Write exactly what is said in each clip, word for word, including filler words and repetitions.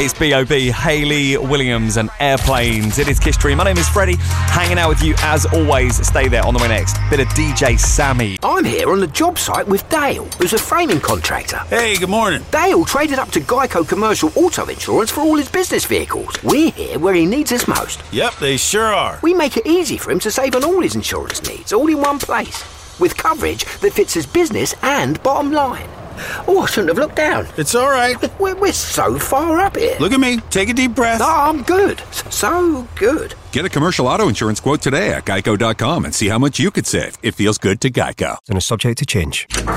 It's B O B, Hayley Williams and Airplanes. It is Kiss Stream. My name is Freddie, hanging out with you as always. Stay there. On the way next, bit of D J Sammy. I'm here on the job site with Dale, who's a framing contractor. Hey, good morning. Dale traded up to Geico Commercial Auto Insurance for all his business vehicles. We're here where he needs us most. Yep, they sure are. We make it easy for him to save on all his insurance needs, all in one place, with coverage that fits his business and bottom line. Oh, I shouldn't have looked down. It's all right. We're, we're so far up here. Look at me. Take a deep breath. Oh, I'm good. So good. Get a commercial auto insurance quote today at geico dot com and see how much you could save. It feels good to Geico. And is subject to change. We're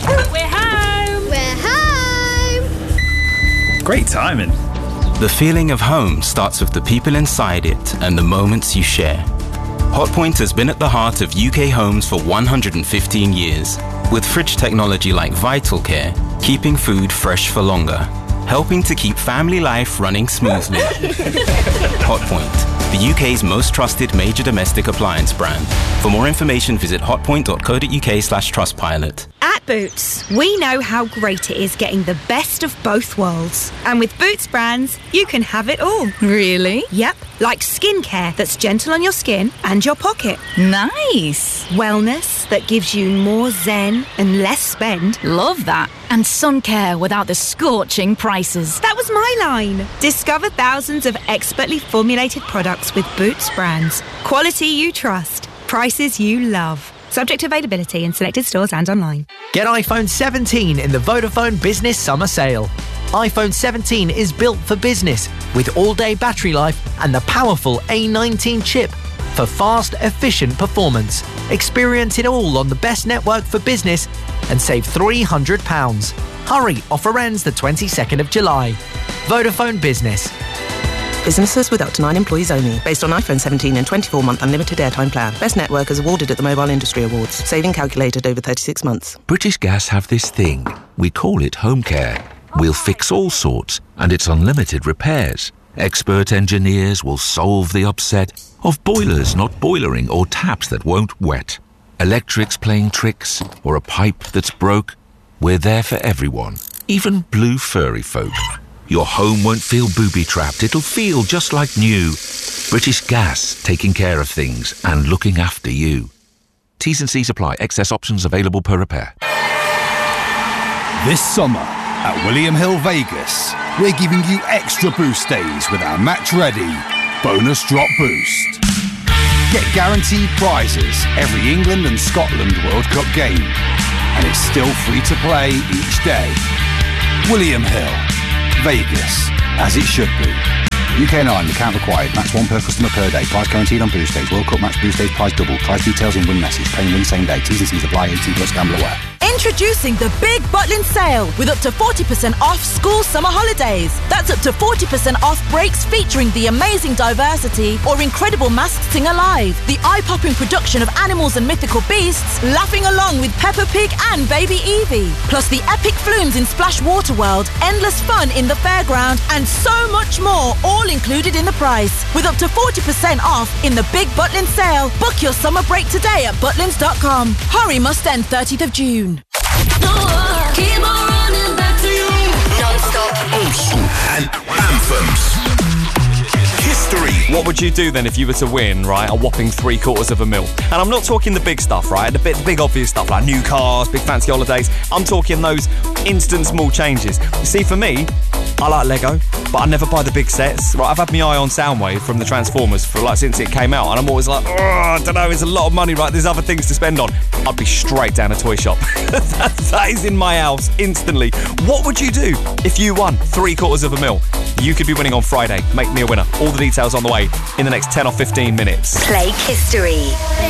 home! We're home! Great timing. The feeling of home starts with the people inside it and the moments you share. Hotpoint has been at the heart of U K homes for one hundred fifteen years, with fridge technology like Vital Care, keeping food fresh for longer, helping to keep family life running smoothly. Hotpoint, the U K's most trusted major domestic appliance brand. For more information, visit hotpoint dot co dot uk slash trustpilot. At Boots, we know how great it is getting the best of both worlds. And with Boots brands, you can have it all. Really? Yep, like skincare that's gentle on your skin and your pocket. Nice. Wellness that gives you more zen and less spend. Love that. And sun care without the scorching prices. That was my line. Discover thousands of expertly formulated products with Boots brands. Quality you trust. Prices you love. Subject to availability in selected stores and online. Get iPhone seventeen in the Vodafone Business Summer Sale. iPhone seventeen is built for business with all-day battery life and the powerful A nineteen chip for fast, efficient performance. Experience it all on the best network for business and save three hundred pounds. Hurry, offer ends the twenty-second of July. Vodafone Business. Businesses with up to nine employees only. Based on iPhone seventeen and twenty-four month unlimited airtime plan. Best network is awarded at the Mobile Industry Awards. Saving calculated over thirty-six months. British Gas have this thing. We call it home care. We'll fix all sorts, and it's unlimited repairs. Expert engineers will solve the upset of boilers not boilering or taps that won't wet. Electrics playing tricks or a pipe that's broke. We're there for everyone, even blue furry folk. Your home won't feel booby-trapped. It'll feel just like new. British Gas, taking care of things and looking after you. T's and C's apply. Excess options available per repair. This summer at William Hill Vegas, we're giving you extra boost days with our Match Ready Bonus Drop Boost. Get guaranteed prizes every England and Scotland World Cup game. And it's still free to play each day. William Hill. Vegas, as it should be. U K and Ireland, account required. Max one per customer per day. Price guaranteed on boost days. World Cup match boost days. Price double. Price details in win message. Paying win same day. T's and C's apply. eighteen plus gamble aware. Introducing the Big Butlin Sale with up to forty percent off school summer holidays. That's up to forty percent off breaks featuring the amazing diversity or incredible Masked Singer Live, the eye-popping production of animals and mythical beasts, laughing along with Peppa Pig and Baby Evie, plus the epic flumes in Splash Water World, endless fun in the fairground, and so much more, all included in the price. With up to forty percent off in the Big Butlin Sale. Book your summer break today at butlins dot com. Hurry must end thirtieth of June. Keep on running back to you. Non-stop. Old school and anthems. History. What would you do then if you were to win, right, a whopping three quarters of a mil? And I'm not talking the big stuff, right, the big, big obvious stuff like new cars, big fancy holidays. I'm talking those instant small changes. You see, for me, I like Lego, but I never buy the big sets. Right, I've had my eye on Soundwave from the Transformers for like since it came out, and I'm always like, oh, I don't know, it's a lot of money, right? There's other things to spend on. I'd be straight down a toy shop. that, that is in my house instantly. What would you do if you won three quarters of a mil? You could be winning on Friday. Make me a winner. All the details on the way in the next ten or fifteen minutes. Play History.